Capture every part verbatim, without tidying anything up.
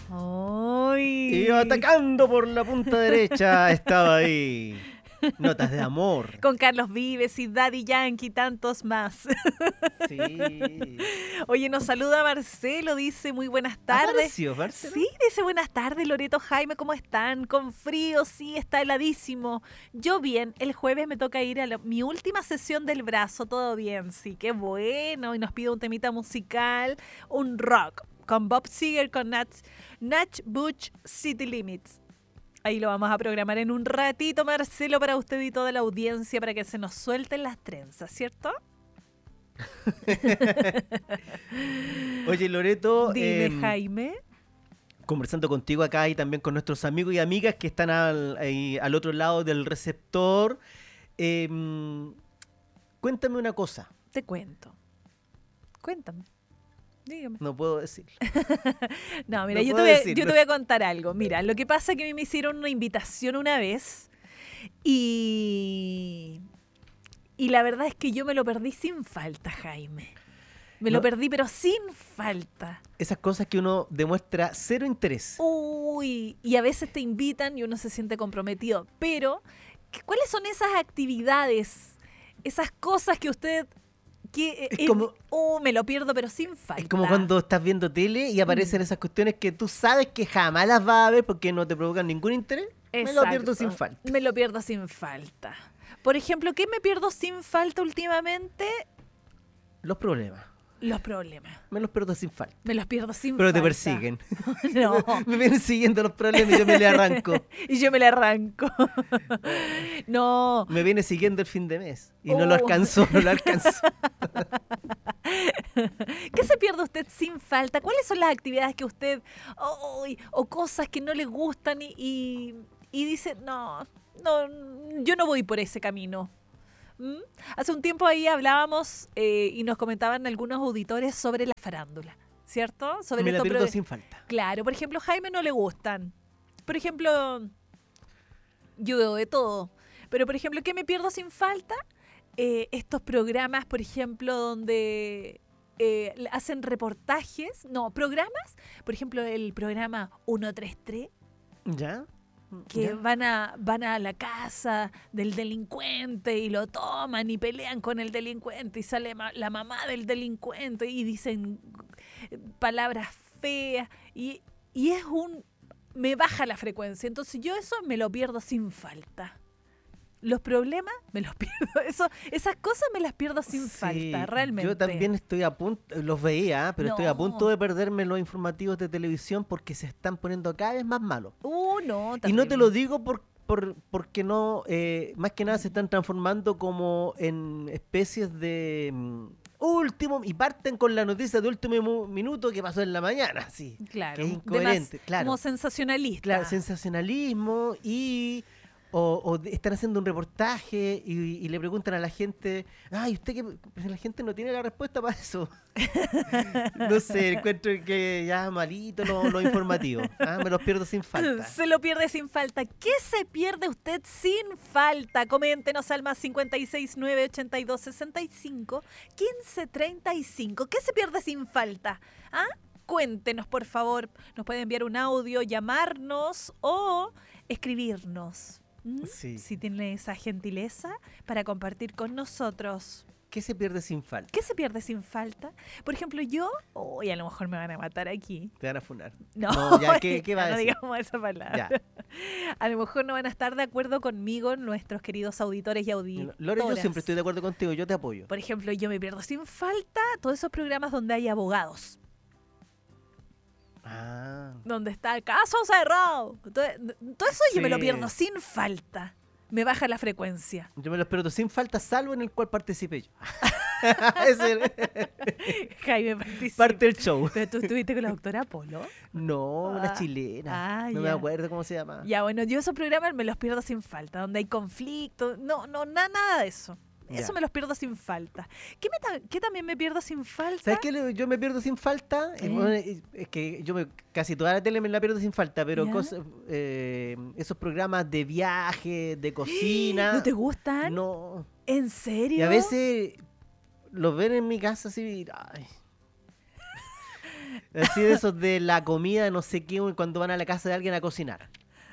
¡Ay! Y atacando por la punta derecha estaba ahí. Notas de amor. Con Carlos Vives y Daddy Yankee y tantos más. Sí. Oye, nos saluda Marcelo, dice muy buenas tardes. ¿Apareció, Marcelo? Sí, dice buenas tardes, Loreto, Jaime, ¿cómo están? Con frío, sí, está heladísimo. Yo bien, el jueves me toca ir a la- mi última sesión del brazo, todo bien, sí, qué bueno. Y nos pide un temita musical, un rock, con Bob Seger, con Natch, Natch Butch, City Limits. Ahí lo vamos a programar en un ratito, Marcelo, para usted y toda la audiencia, para que se nos suelten las trenzas, ¿cierto? Oye, Loreto, Dime, eh, Jaime. conversando contigo acá y también con nuestros amigos y amigas que están al, ahí, al otro lado del receptor. Eh, cuéntame una cosa. Te cuento. Cuéntame. Dígame. No puedo decir. No, mira, No yo, te puedo voy a, decirlo. yo te voy a contar algo. Mira, lo que pasa es que a mí me hicieron una invitación una vez y, y la verdad es que yo me lo perdí sin falta, Jaime. Me lo No. perdí, pero sin falta. Esas cosas que uno demuestra cero interés. Uy, y a veces te invitan y uno se siente comprometido. Pero, ¿qué- ¿cuáles son esas actividades, esas cosas que usted... Que, Es eh, como- uh, me lo pierdo, pero sin falta. Es como cuando estás viendo tele y aparecen Mm. esas cuestiones que tú sabes que jamás las vas a ver porque no te provocan ningún interés. Me lo Exacto. pierdo sin falta. Me lo pierdo sin falta. Por ejemplo, ¿qué me pierdo sin falta últimamente? Los problemas. Los problemas. Me los pierdo sin falta. Me los pierdo sin Pero falta. te persiguen. No. Me vienen siguiendo los problemas y yo me le arranco. Y yo me la arranco. No. Me viene siguiendo el fin de mes. Y no Oh. lo alcanzó, no lo alcanzó. ¿Qué se pierde usted sin falta? ¿Cuáles son las actividades que usted... oh, o cosas que no le gustan y, y, y dice, no, no, yo no voy por ese camino? ¿Mm? Hace un tiempo ahí hablábamos eh, y nos comentaban algunos auditores sobre la farándula, ¿cierto? Sobre Me la estos pierdo pro- sin falta. Claro, por ejemplo, Jaime no le gustan. Por ejemplo, yo veo de todo. Pero, por ejemplo, ¿qué me pierdo sin falta? Eh, estos programas, por ejemplo, donde eh, hacen reportajes, no, programas, por ejemplo, el programa ciento treinta y tres, ¿Ya? que ¿Ya? van a, van a la casa del delincuente y lo toman y pelean con el delincuente y sale ma- la mamá del delincuente y dicen eh, palabras feas y, y es un... me baja la frecuencia. Entonces yo eso me lo pierdo sin falta. Los problemas me los pierdo. Eso, esas cosas me las pierdo sin Sí, falta, realmente. Yo también estoy a punto, los veía, pero estoy a No. punto de perderme los informativos de televisión porque se están poniendo cada vez más malos. Uh, no, Y no te terrible. lo digo por, por, porque no, eh, más que nada se están transformando como en especies de mm, último, y parten con la noticia de último mu- minuto que pasó en la mañana, sí. Claro, que es de incoherente, más- claro. como sensacionalista. Claro, sensacionalismo y... O, o de- están haciendo un reportaje y, y le preguntan a la gente, ay, ¿usted qué? Pues la gente no tiene la respuesta para eso. No sé, encuentro que ya malito lo, lo informativo. Ah, me los pierdo sin falta. Se lo pierde sin falta. ¿Qué se pierde usted sin falta? Coméntenos al más cincuenta y seis, nueve ochenta y dos, sesenta y cinco, quince treinta y cinco. ¿Qué se pierde sin falta? ¿Ah? Cuéntenos, por favor. Nos puede enviar un audio, llamarnos o escribirnos. ¿Mm? Sí. Si tiene esa gentileza para compartir con nosotros. ¿Qué se pierde sin falta? ¿Qué se pierde sin falta? Por ejemplo, yo... Uy, a lo mejor me van a matar aquí. Te van a funar. No, No, ya, ¿qué- qué va a no decir? digamos esa palabra. Ya. A lo mejor no van a estar de acuerdo conmigo nuestros queridos auditores y auditoras. Lore, yo siempre estoy de acuerdo contigo, yo te apoyo. Por ejemplo, yo me pierdo sin falta todos esos programas donde hay abogados. Ah, Donde está el caso cerrado. Todo, todo eso yo me lo Sí. pierdo sin falta. Me baja la frecuencia. yo me los pierdo sin falta, salvo en el cual participé yo. Es el- Jaime participa. parte del show. Pero tú estuviste con la doctora Polo. No, una Ah, chilena. ah, no me ya. acuerdo cómo se llama. Ya, bueno, yo esos programas me los pierdo sin falta. Donde hay conflicto. No, no, na- nada de eso. Eso Ya. me los pierdo sin falta. ¿Qué, me ta- qué también me pierdo sin falta? ¿Sabes qué? le- Yo me pierdo sin falta. Eh, Eh. bueno, es es que yo me- casi toda la tele me la pierdo sin falta, pero ¿Ya? cosas, eh, esos programas de viaje, de cocina. ¿No te gustan? No. ¿En serio? Y a veces los ven en mi casa así. Ay. Así de esos de la comida, no sé qué, cuando van a la casa de alguien a cocinar.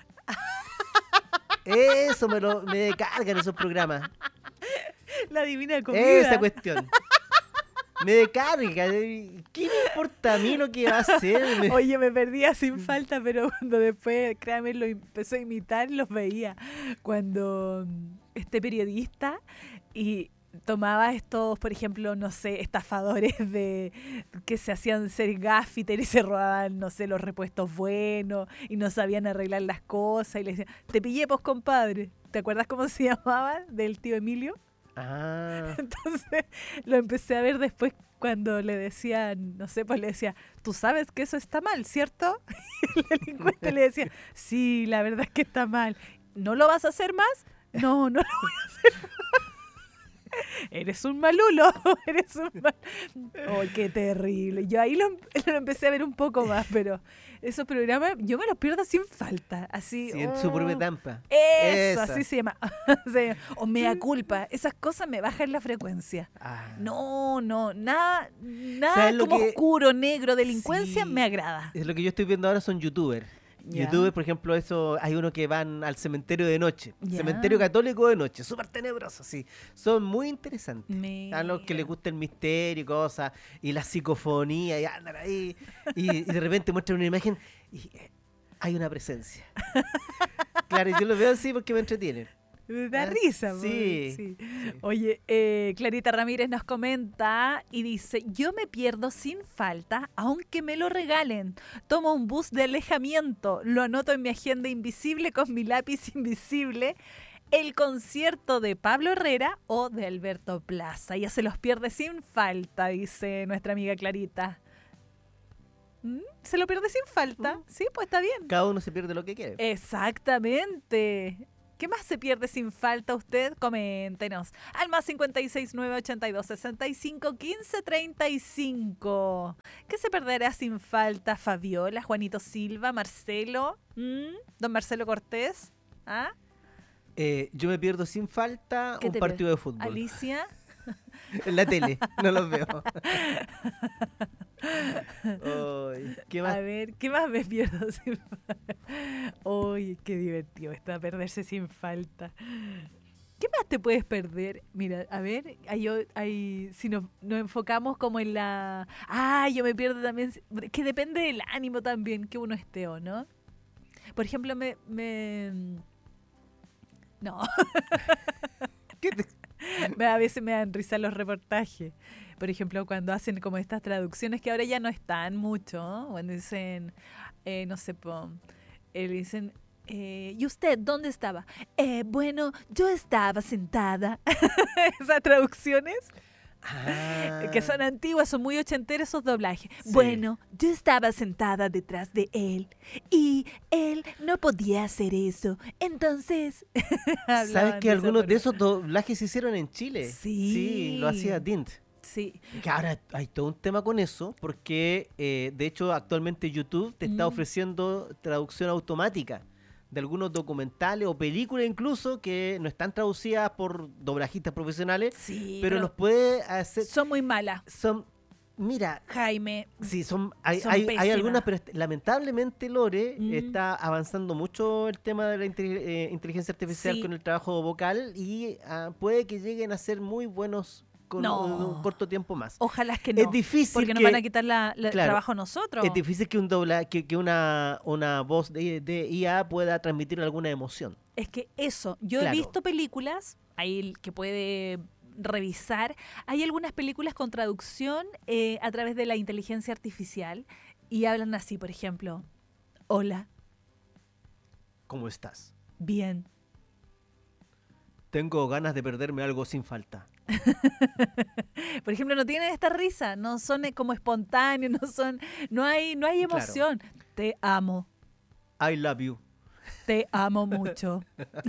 Eso me lo me descargan esos programas. La divina comida. Esa cuestión. Me descarga. ¿Qué me importa a mí lo que va a hacer? Me- Oye, me perdía sin falta, pero cuando después, créame, lo empezó a imitar, los veía. Cuando mm, este periodista y tomaba estos, por ejemplo, no sé, estafadores de que se hacían ser gaffiter y se robaban, no sé, los repuestos buenos y no sabían arreglar las cosas y le decían, te pillé, pues, compadre. ¿Te acuerdas cómo se llamaba del tío Emilio? Ah, Entonces lo empecé a ver después cuando le decían, no sé, pues le decía, tú sabes que eso está mal, ¿cierto? Y el delincuente le decía, sí, la verdad es que está mal. ¿No lo vas a hacer más? No, no lo voy a hacer más. Eres un malulo, eres un mal... Oh, qué terrible. Yo ahí lo, lo empecé a ver un poco más, pero esos programas yo me los pierdo sin falta. Así, sí, en oh. su propia tampa. Eso, Esa. así se llama. Sí. O mea culpa. Esas cosas me bajan la frecuencia. Ah. No, no, nada, nada ¿Sabes lo como que- oscuro, negro, delincuencia Sí. me agrada. Es lo que yo estoy viendo ahora son youtubers. Ya. Youtubers, por ejemplo, eso hay unos que van al cementerio de noche. Ya. Cementerio católico de noche, súper tenebroso, sí. Son muy interesantes. A los que Mira. les gusta el misterio y cosas, y la psicofonía, y andan ahí, y, y de repente muestran una imagen y eh, hay una presencia. Claro, y yo lo veo así porque me entretienen. Me da Ah, risa. po, sí, sí. sí. Oye, eh, Clarita Ramírez nos comenta y dice, yo me pierdo sin falta, aunque me lo regalen. Tomo un bus de alejamiento, lo anoto en mi agenda invisible con mi lápiz invisible, el concierto de Pablo Herrera o de Alberto Plaza. Ya se los pierde sin falta, dice nuestra amiga Clarita. ¿Mm? ¿Se lo pierde sin falta? Sí, pues está bien. Cada uno se pierde lo que quiere. Exactamente. ¿Qué más se pierde sin falta usted? Coméntenos. Al más cincuenta y seis, nueve ochenta y dos, sesenta y cinco, quince, treinta y cinco. ¿Qué se perderá sin falta? Fabiola, Juanito Silva, Marcelo, ¿Mm? Don Marcelo Cortés, ¿ah? Eh, yo me pierdo sin falta ¿Qué un te partido de fútbol. Alicia. En la tele, no los veo. Ay, ¿qué A más? ver, ¿qué más me pierdo sin falta? Uy, qué divertido está perderse sin falta. ¿Qué más te puedes perder? Mira, a ver, hay, o- hay, si nos, nos enfocamos como en la... Ah, yo me pierdo también, que depende del ánimo también que uno esté o no. Por ejemplo, me... me no, ¿Qué te- me- a veces me dan risa los reportajes. Por ejemplo, cuando hacen como estas traducciones que ahora ya no están mucho, ¿no? Cuando dicen, eh, no sé, po, eh, le dicen, eh, ¿y usted dónde estaba? "Eh, bueno, yo estaba sentada." Esas traducciones Ah, que son antiguas, son muy ochenteros esos doblajes. Sí. Bueno, yo estaba sentada detrás de él y él no podía hacer eso. Entonces, ¿sabes hablaban que esa algunos de forma. esos doblajes se hicieron en Chile? Sí. Sí, lo hacía Dint. Sí. Que ahora hay todo un tema con eso, porque eh, de hecho actualmente YouTube te está Mm. ofreciendo traducción automática de algunos documentales o películas incluso que no están traducidas por doblajistas profesionales, Sí, pero pero los puede hacer... son muy malas, Son, mira, Jaime. sí, son, hay, Son hay, hay pésimas. algunas, pero est- lamentablemente, Lore, Mm. está avanzando mucho el tema de la inte- eh, inteligencia artificial Sí. con el trabajo vocal y ah, puede que lleguen a ser muy buenos con No. un, un corto tiempo más. Ojalá que no. Es difícil porque nos que- van a quitar la, la- el claro, trabajo a nosotros. Es difícil que un dobla, que, que una, una voz de, de I A pueda transmitir alguna emoción. Es que eso, yo Claro. he visto películas, ahí el que puede revisar, hay algunas películas con traducción eh, a través de la inteligencia artificial y hablan así, por ejemplo, hola, ¿Cómo estás? bien. Tengo ganas de perderme algo sin falta. Por ejemplo, no tienen esta risa, no son eh, como espontáneos, no son, no hay, no hay Claro. emoción. Te amo, I love you. te amo mucho.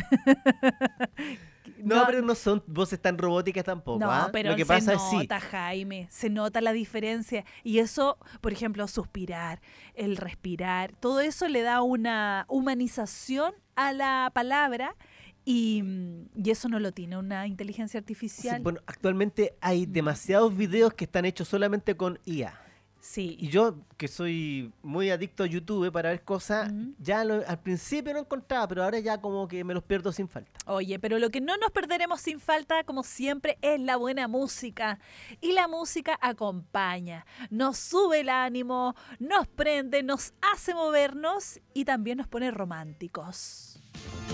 No, pero no son voces tan robóticas tampoco. No, ¿ah? pero Lo que se pasa es sí. nota, Jaime, se nota la diferencia. Y eso, por ejemplo, suspirar, el respirar, todo eso le da una humanización a la palabra y, y eso no lo tiene una inteligencia Sí, artificial. bueno, actualmente hay demasiados videos que están hechos solamente con I A. Sí. Y yo, que soy muy adicto a YouTube para ver cosas, Ujú. ya lo- al principio no encontraba, pero ahora ya como que me los pierdo sin falta. Oye, pero lo que no nos perderemos sin falta, como siempre, es la buena música. Y la música acompaña, nos sube el ánimo, nos prende, nos hace movernos y también nos pone románticos.